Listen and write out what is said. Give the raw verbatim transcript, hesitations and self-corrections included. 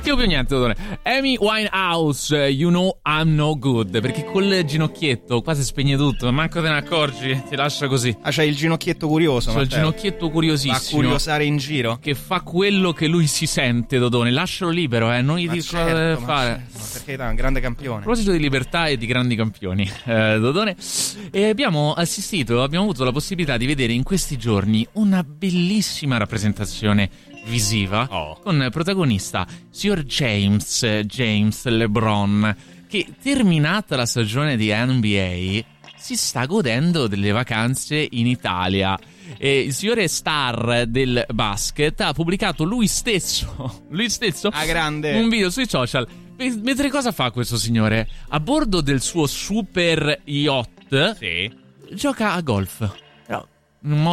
Io più niente, Dodone. Amy Winehouse, You Know I'm No Good, perché col ginocchietto quasi spegne tutto, manco te ne accorgi, ti lascia così. Ah, c'hai il ginocchietto curioso, C'ho il Matteo. ginocchietto curiosissimo. Va a curiosare in giro. Che fa quello che lui si sente, Dodone. Lascialo libero, eh, non gli Ma dico certo, cosa deve ma fare. certo, ma perché è un grande campione. A proposito di libertà e di grandi campioni, eh, Dodone, e abbiamo assistito, abbiamo avuto la possibilità di vedere in questi giorni una bellissima rappresentazione visiva Oh. con protagonista signor James James LeBron, che terminata la stagione di N B A si sta godendo delle vacanze in Italia. E il signore star del basket ha pubblicato lui stesso lui stesso Ah, grande. un video sui social. Mentre cosa fa questo signore? A bordo del suo super yacht Sì. gioca a golf. Però in un modo